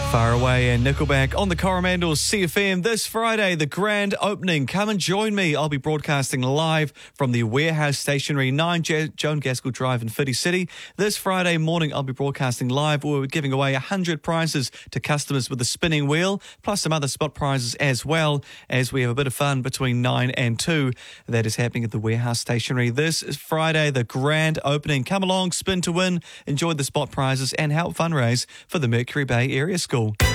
Far Away and Nickelback on the Coromandel CFM this Friday, the grand opening. Come and join me. I'll be broadcasting live from the Warehouse Stationery, 9 Joan Gaskell Drive in Whiti City. This Friday morning, I'll be broadcasting live. We're giving away 100 prizes to customers with the spinning wheel, plus some other spot prizes as well, as we have a bit of fun between 9 and 2. That is happening at the Warehouse Stationery this Friday, the grand opening. Come along, spin to win, enjoy the spot prizes and help fundraise for the Mercury Bay Area School.